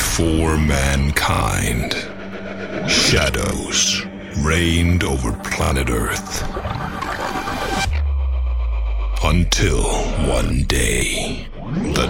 for mankind. Shadows reigned over planet Earth. Until one day, the